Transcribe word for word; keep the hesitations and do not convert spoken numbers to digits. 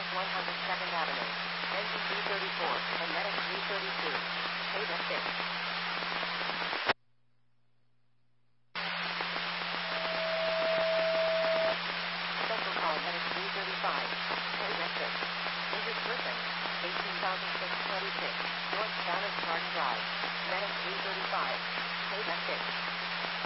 North one hundred second Avenue. Engine three thirty-four and Medic three thirty-two. Paid at six. Special call Medic three thirty-five. Paid at six. Injured person. eighteen thousand six hundred twenty-six. North Spanish Garden Drive. Medic three thirty-five. Paid at six.